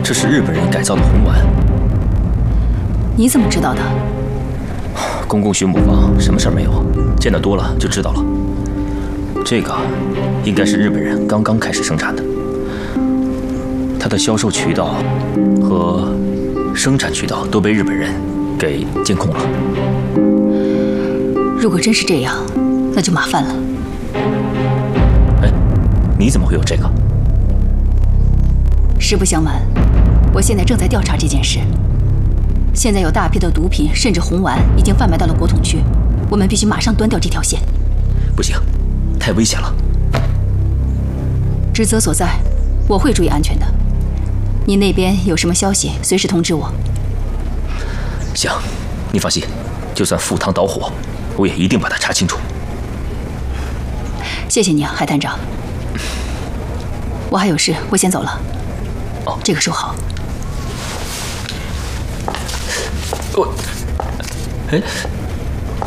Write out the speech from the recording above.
这是日本人改造的红丸。 你怎么知道的？ 公共学母坊什么事儿没有，见得多了就知道了。这个应该是日本人刚刚开始生产的，它的销售渠道和生产渠道都被日本人给监控了。 如果真是这样，那就麻烦了。 哎，你怎么会有这个？ 实不相瞒，我现在正在调查这件事。现在有大批的毒品，甚至红丸已经贩卖到了国统区，我们必须马上端掉这条线。 不行，太危险了。 职责所在，我会注意安全的。你那边有什么消息，随时通知我。 行，你放心，就算赴汤蹈火，我也一定把它查清楚。 谢谢你啊，海探长。我还有事，我先走了。 哦， 这个收好。 哎。